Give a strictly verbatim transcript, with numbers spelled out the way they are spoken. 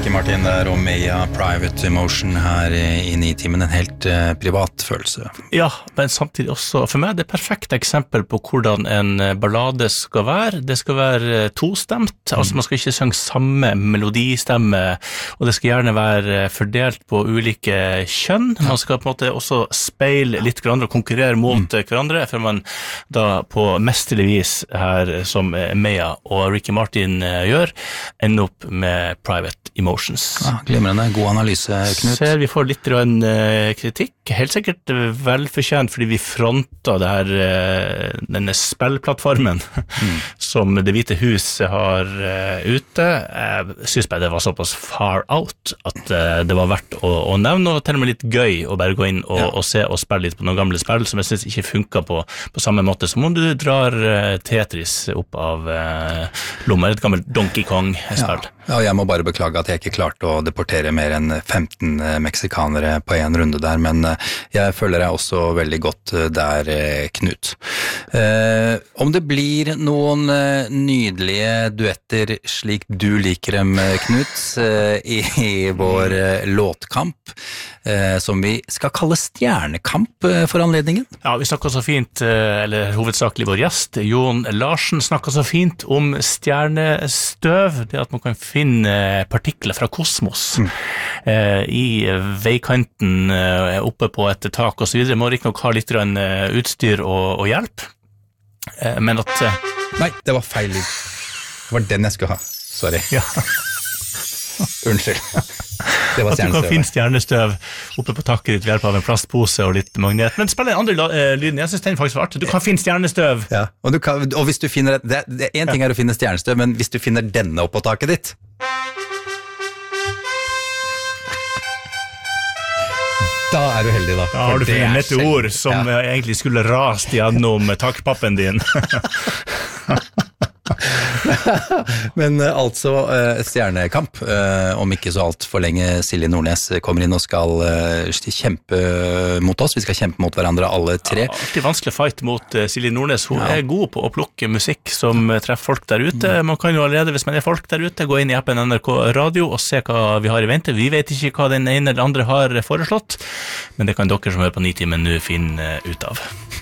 Ricky Martin der og Meia Private Emotion her i Nitimen, en helt uh, privat følelse. Ja, men samtidig også, for meg, det er et perfekt eksempel på hvordan en ballade skal være. Det skal være tostemt, mm. altså man skal ikke synge samme melodistemme, og det skal gjerne være fordelt på ulike kjønn. Man skal på en måte også speile litt hverandre og konkurrere mot mm. hverandre, for man da på mesterlig vis her, som Meia og Ricky Martin gjør, ender opp med Private Emotions. Ja, glimrende. God analyse, Knut. Ser vi får litt rann, uh, kritikk, helt sikkert velfortjent, fordi vi fronter det her, uh, denne spillplattformen mm. som Det Hvite Hus har uh, ute. Jeg synes bare det var såpass far out at uh, det var verdt å, å nevne, og til og med litt gøy å bare gå inn og, ja. og se og spille litt på noen gamle spill som jeg synes ikke funker på, på samme måte som om du drar uh, Tetris opp av uh, lommer, et gammelt Donkey Kong-spill. Ja. Ja, jeg må bare beklage at jeg ikke klarte å deportere mer enn femten meksikanere på en runde der, men jeg føler jeg også veldig godt der, Knut. Eh, om det blir noen nydelige duetter slik du liker dem, Knut, eh, i, i vår låtkamp, eh, som vi skal kalle stjernekamp for anledningen. Ja, vi snakket så fint, eller hovedsakelig vår gjest, Jon Larsen, snakket så fint om stjernestøv, det at man kan finne partikler fra kosmos mm. eh, i veikanten eh, oppe på et tak og så videre. Må ikke nok ha litt uh, utstyr og, og hjelp, eh, men at... Uh... Nei, det var feil lyd. Det var den jeg skulle ha. Sorry. Ja. Unnskyld. Det var at du kan finne stjernestøv oppe på taket ditt ved hjelp av en plastpose og litt magnet. Men spill den andre uh, lyden, jeg synes den faktisk var artig. Du kan finne stjernestøv. Ja, og, du kan, og hvis du finner... Det, det, en ting er å finne stjernestøv, men hvis du finner denne oppå taket ditt... Da er du heldig, da. Da har du funnet meteor som ja. egentlig skulle rast gjennom takpappen din. Men altså stjernekamp, om ikke så alt for lenge. Silje Nordnes kommer inn og skal kjempe mot oss. Vi skal kjempe mot hverandre alle tre. Ja, alltid vanskelig fight mot Silje Nordnes. Hun ja. er god på å plukke musikk som treffer folk der ute. Man kan jo allerede, hvis man er folk der ute, gå inn i appen N R K Radio og se hva vi har i vente. Vi vet ikke hva den ene eller andre har foreslått, men det kan dere som hører på Nitimen nå finne ut av.